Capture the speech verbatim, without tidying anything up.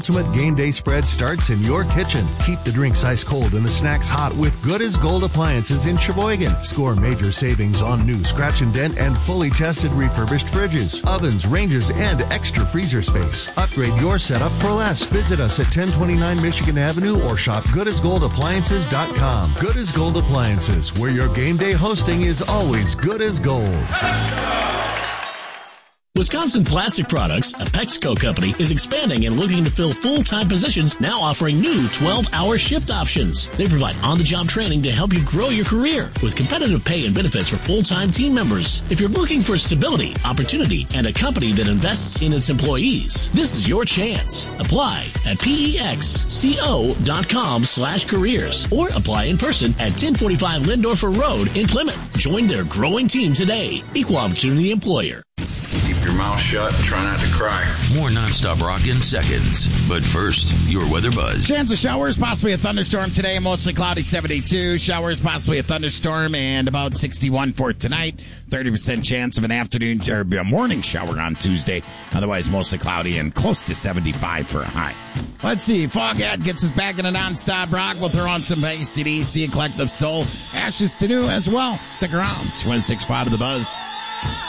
Ultimate game day spread starts in your kitchen. Keep the drinks ice cold and the snacks hot with Good as Gold appliances in Sheboygan. Score major savings on new scratch and dent and fully tested refurbished fridges, ovens, ranges, and extra freezer space. Upgrade your setup for less. Visit us at ten twenty-nine Michigan Avenue or shop good as gold appliances dot com. Good as Gold Appliances, where your game day hosting is always good as gold. Wisconsin Plastic Products, a Pexco company, is expanding and looking to fill full-time positions, now offering new twelve-hour shift options. They provide on-the-job training to help you grow your career with competitive pay and benefits for full-time team members. If you're looking for stability, opportunity, and a company that invests in its employees, this is your chance. Apply at pexco.com slash careers or apply in person at ten forty-five Lindorfer Road in Plymouth. Join their growing team today. Equal Opportunity Employer. Keep your mouth shut and try not to cry. More nonstop rock in seconds. But first, your weather buzz. Chance of showers, possibly a thunderstorm today. Mostly cloudy, seventy-two. Showers, possibly a thunderstorm, and about sixty-one for tonight. thirty percent chance of an afternoon or a morning shower on Tuesday. Otherwise, mostly cloudy and close to seventy-five for a high. Let's see. Foghat gets us back in a nonstop rock. We'll throw on some A C D C and Collective Soul. Ashes to do as well. Stick around. twenty-six point five of the Buzz.